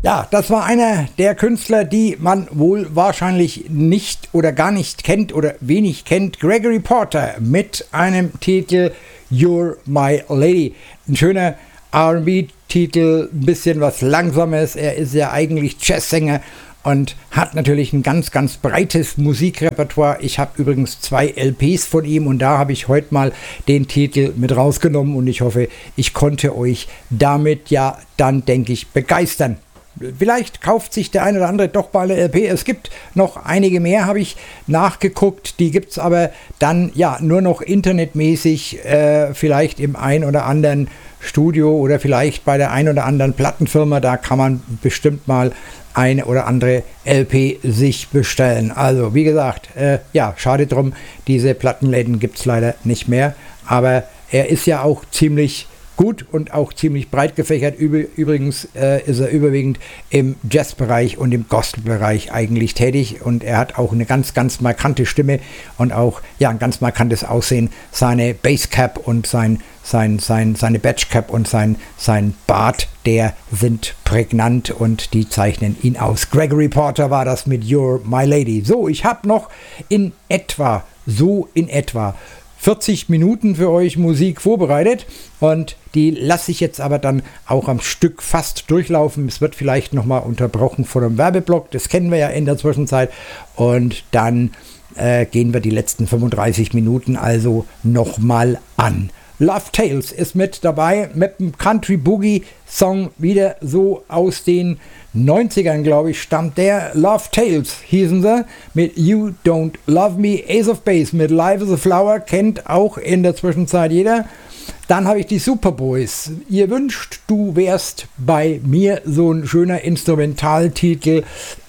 Ja, das war einer der Künstler, die man wohl wahrscheinlich nicht oder gar nicht kennt oder wenig kennt. Gregory Porter mit einem Titel You're My Lady. Ein schöner R&B-Titel, ein bisschen was Langsames. Er ist ja eigentlich Jazzsänger und hat natürlich ein ganz, ganz breites Musikrepertoire. Ich habe übrigens 2 LPs von ihm und da habe ich heute mal den Titel mit rausgenommen und ich hoffe, ich konnte euch damit ja dann, denke ich, begeistern. Vielleicht kauft sich der eine oder andere doch mal eine LP. Es gibt noch einige mehr, habe ich nachgeguckt. Die gibt es aber dann ja nur noch internetmäßig, vielleicht im ein oder anderen Studio oder vielleicht bei der ein oder anderen Plattenfirma. Da kann man bestimmt mal eine oder andere LP sich bestellen. Also wie gesagt, ja, schade drum, diese Plattenläden gibt es leider nicht mehr. Aber er ist ja auch ziemlich gut und auch ziemlich breit gefächert. Übrigens ist er überwiegend im Jazzbereich und im Gospelbereich eigentlich tätig und er hat auch eine ganz, ganz markante Stimme und auch ja, ein ganz markantes Aussehen. Seine Basscap und seine Badgecap und sein Bart, der sind prägnant und die zeichnen ihn aus. Gregory Porter war das mit You're My Lady. So, ich habe noch in etwa 40 Minuten für euch Musik vorbereitet und die lasse ich jetzt aber dann auch am Stück fast durchlaufen. Es wird vielleicht nochmal unterbrochen von einem Werbeblock, das kennen wir ja in der Zwischenzeit und dann gehen wir die letzten 35 Minuten also nochmal an. Love Tales ist mit dabei, mit einem Country Boogie Song wieder so aus den 90ern, glaube ich, stammt der. Love Tales hießen sie mit You Don't Love Me. Ace of Base mit Live as a Flower kennt auch in der Zwischenzeit jeder. Dann habe ich die Superboys. Ihr wünscht, du wärst bei mir, so ein schöner Instrumentaltitel.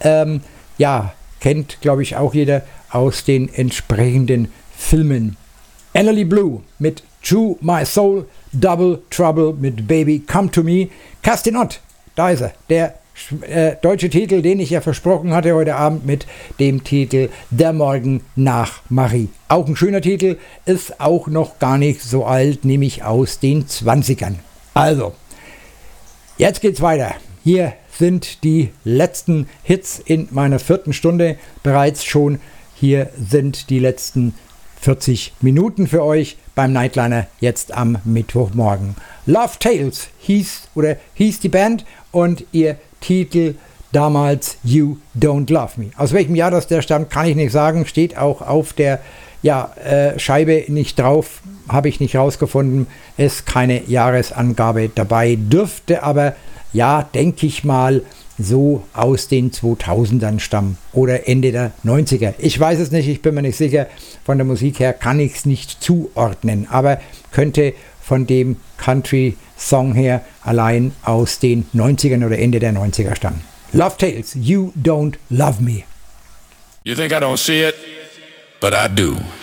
Ja, kennt, glaube ich, auch jeder aus den entsprechenden Filmen. Annalie Blue mit True My Soul, Double Trouble mit Baby Come to Me. Kerstin Ott, da ist er, der deutsche Titel, den ich ja versprochen hatte heute Abend mit dem Titel Der Morgen nach Marie. Auch ein schöner Titel, ist auch noch gar nicht so alt, nämlich aus den 20ern. Also, jetzt geht's weiter. Hier sind die letzten Hits in meiner 4. Stunde bereits schon. Hier sind die letzten 40 Minuten für euch beim Nightliner jetzt am Mittwochmorgen. Love Tales hieß die Band und ihr Titel damals You Don't Love Me. Aus welchem Jahr das der stammt, kann ich nicht sagen. Steht auch auf der Scheibe nicht drauf, habe ich nicht rausgefunden. Ist keine Jahresangabe dabei, dürfte aber, ja, denke ich mal, so aus den 2000ern stammen oder Ende der 90er. Ich weiß es nicht, ich bin mir nicht sicher. Von der Musik her kann ich es nicht zuordnen, aber könnte von dem Country-Song her allein aus den 90ern oder Ende der 90er stammen. Love Tales, You Don't Love Me. You think I don't see it, but I do.